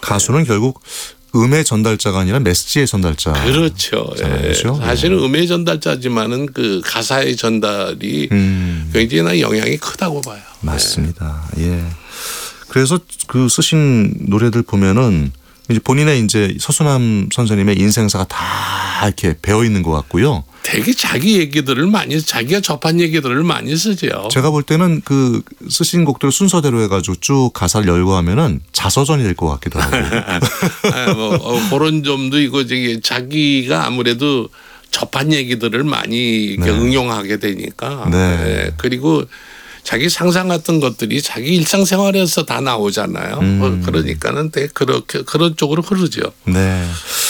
가수는 결국 음의 전달자가 아니라 메시지의 전달자. 그렇죠. 예. 사실은 음의 전달자지만은 그 가사의 전달이 굉장히 영향이 크다고 봐요. 맞습니다. 예. 그래서 그 쓰신 노래들 보면은 이제 본인의 이제 서수남 선생님의 인생사가 다 이렇게 배어 있는 것 같고요. 되게 자기 얘기들을 많이 자기가 접한 얘기들을 많이 쓰죠. 제가 볼 때는 그 쓰신 곡들 순서대로 해가지고 쭉 가사를 열거하면은 자서전이 될 것 같기도 하고. 그런 점도 이거 저기 자기가 아무래도 접한 얘기들을 많이 이렇게 네. 응용하게 되니까. 네. 네. 그리고 자기 상상 같은 것들이 자기 일상생활에서 다 나오잖아요. 그러니까는 되게 그런 쪽으로 흐르죠. 네.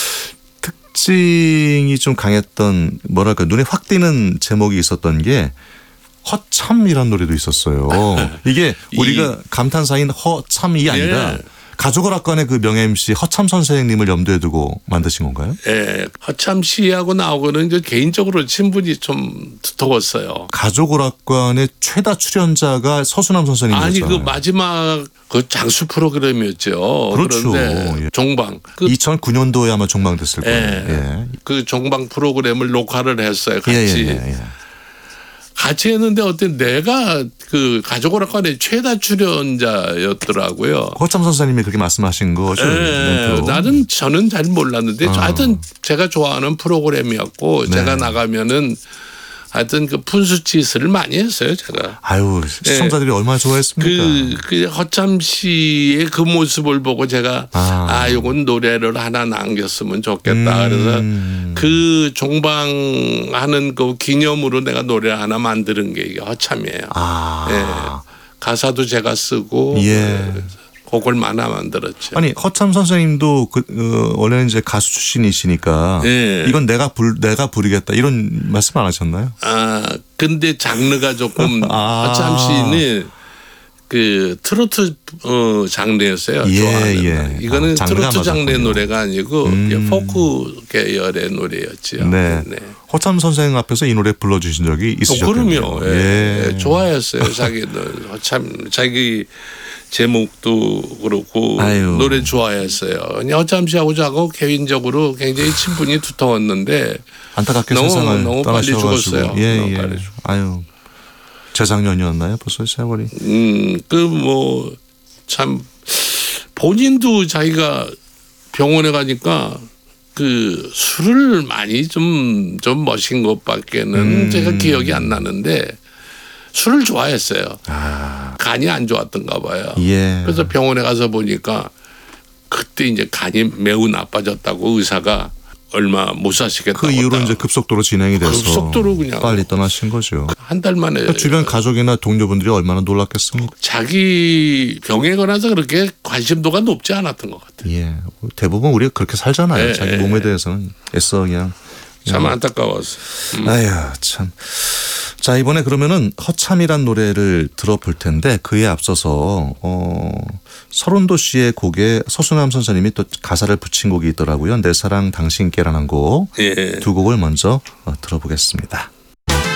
특징이 좀 강했던 뭐랄까 눈에 확 띄는 제목이 있었던 게 허참이란 노래도 있었어요. 이게 우리가 감탄사인 허참이 아니라 예. 가족오락관의 그 명예 MC 허참 선생님을 염두에 두고 만드신 건가요? 예, 허참 씨하고 나오고는 이제 개인적으로 친분이 좀 두터웠어요. 가족오락관의 최다 출연자가 서수남 선생님이었잖아요. 아니 그 마지막 그 장수 프로그램이었죠. 그렇죠. 그런데 예. 종방 2009년도에 아마 종방됐을 거예요. 예. 그 종방 프로그램을 녹화를 했어요. 같이. 예. 같이 했는데 어때 내가 그 가족오락관의 최다 출연자였더라고요. 허참 선생님이 그렇게 말씀하신 거죠. 저는 잘 몰랐는데 하여튼 제가 좋아하는 프로그램이었고 네. 제가 나가면은 하여튼 그 푼수치스를 많이 했어요, 제가. 아유, 시청자들이 얼마나 좋아했습니까? 그 허참 씨의 그 모습을 보고 제가 요건 노래를 하나 남겼으면 좋겠다. 그래서 그 종방하는 그 기념으로 내가 노래 하나 만드는 게 이게 허참이에요. 예. 가사도 제가 쓰고 곡을 많아 만들었죠. 아니 허참 선생님도 원래는 이제 가수 출신이시니까 이건 내가 부르겠다 이런 말씀 안 하셨나요? 근데 장르가 조금 허참 씨는 그 트로트 장르였어요. 좋아하는 이거는 트로트 장르의 노래가 아니고 포크 계열의 노래였죠. 네. 허참 선생 앞에서 이 노래 불러주신 적이 있으셨군요. 그럼요. 예. 좋아했어요. 자기 제목도 그렇고 노래 좋아했어요. 허참 씨하고 저하고 개인적으로 굉장히 친분이 두터웠는데 안타깝게 세상을 너무 빨리 죽었어요. 예. 아유. 재작년이었나요? 벌써 세월이. 참 본인도 자기가 병원에 가니까 그 술을 많이 좀 머신 것밖에는 제가 기억이 안 나는데 술을 좋아했어요. 간이 안 좋았던가 봐요. 그래서 병원에 가서 보니까 그때 이제 간이 매우 나빠졌다고 의사가 얼마 못 사시겠다고. 그 이후로 이제 급속도로 진행이 돼서 급속도로 그냥 빨리 떠나신 거죠. 한 달 만에. 그러니까 주변 가족이나 동료분들이 얼마나 놀랐겠습니까? 자기 병에 관해서 그렇게 관심도가 높지 않았던 것 같아요. 예, 대부분 우리가 그렇게 살잖아요. 자기 몸에 대해서는 애써 그냥. 참 안타까웠어. 아유 참. 자 이번에 그러면은 허참이란 노래를 들어볼 텐데 그에 앞서서 서른도 씨의 곡에 서수남 선생님이 또 가사를 붙인 곡이 있더라고요. 내 사랑 당신께라는 곡. 두 곡을 먼저 들어보겠습니다.